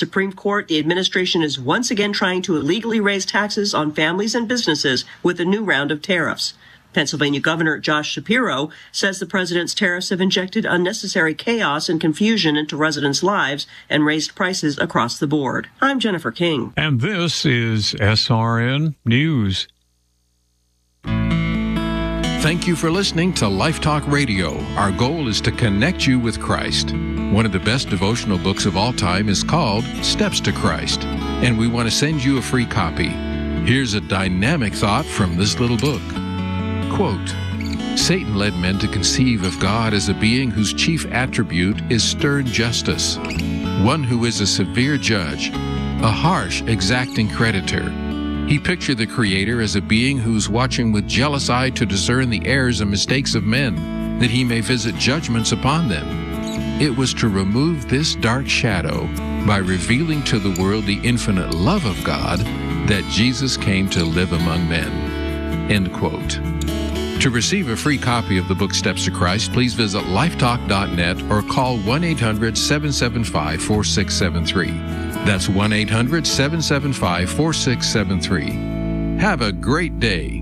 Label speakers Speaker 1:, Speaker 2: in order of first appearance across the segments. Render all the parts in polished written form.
Speaker 1: Supreme Court, the administration is once again trying to illegally raise taxes on families and businesses with a new round of tariffs. Pennsylvania Governor Josh Shapiro says the president's tariffs have injected unnecessary chaos and confusion into residents' lives and raised prices across the board. I'm Jennifer King.
Speaker 2: And this is SRN News.
Speaker 3: Thank you for listening to Life Talk Radio. Our goal is to connect you with Christ. One of the best devotional books of all time is called Steps to Christ, and we want to send you a free copy. Here's a dynamic thought from this little book. Quote, Satan led men to conceive of God as a being whose chief attribute is stern justice, one who is a severe judge, a harsh, exacting creditor. He pictured the Creator as a being who's watching with jealous eye to discern the errors and mistakes of men, that he may visit judgments upon them. It was to remove this dark shadow by revealing to the world the infinite love of God that Jesus came to live among men. End quote. To receive a free copy of the book Steps to Christ, please visit lifetalk.net or call 1-800-775-4673. That's 1-800-775-4673. Have a great day.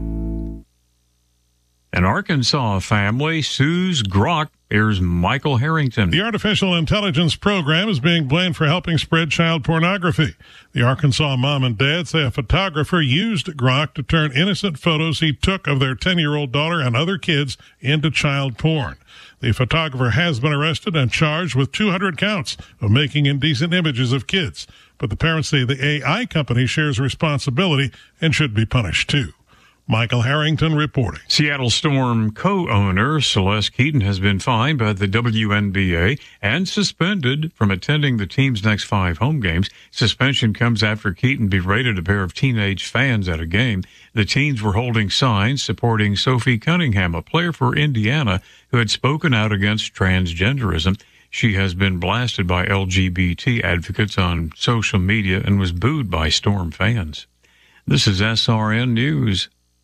Speaker 2: An Arkansas family sues Grok. Here's Michael Harrington.
Speaker 4: The artificial intelligence program is being blamed for helping spread child pornography. The Arkansas mom and dad say a photographer used Grok to turn innocent photos he took of their 10-year-old daughter and other kids into child porn. The photographer has been arrested and charged with 200 counts of making indecent images of kids. But the parents say the AI company shares responsibility and should be punished too. Michael Harrington reporting.
Speaker 2: Seattle Storm co-owner Celeste Keaton has been fined by the WNBA and suspended from attending the team's next 5 home games. Suspension comes after Keaton berated a pair of teenage fans at a game. The teens were holding signs supporting Sophie Cunningham, a player for Indiana who had spoken out against transgenderism. She has been blasted by LGBT advocates on social media and was booed by Storm fans. This is SRN News.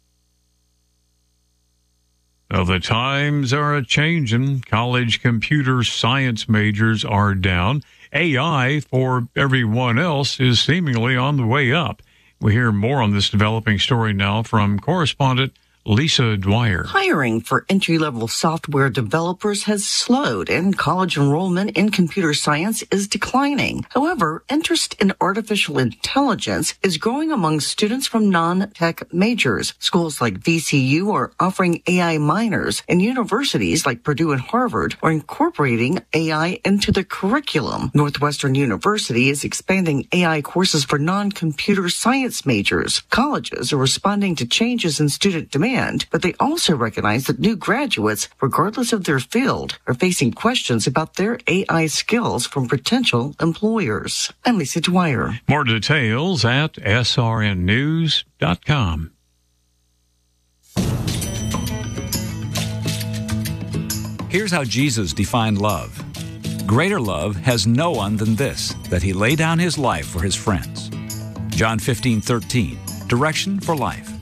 Speaker 2: Well, the times are a-changin'. College computer science majors are down. AI, for everyone else, is seemingly on the way up. We hear more on this developing story now from correspondent Lisa Dwyer.
Speaker 5: Hiring for entry-level software developers has slowed, and college enrollment in computer science is declining. However, interest in artificial intelligence is growing among students from non-tech majors. Schools like VCU are offering AI minors, and universities like Purdue and Harvard are incorporating AI into the curriculum. Northwestern University is expanding AI courses for non-computer science majors. Colleges are responding to changes in student demand, but they also recognize that new graduates, regardless of their field, are facing questions about their AI skills from potential employers. I'm Lisa Dwyer.
Speaker 2: More details at srnnews.com.
Speaker 6: Here's how Jesus defined love. Greater love has no one than this, that he lay down his life for his friends. John 15:13, direction for life.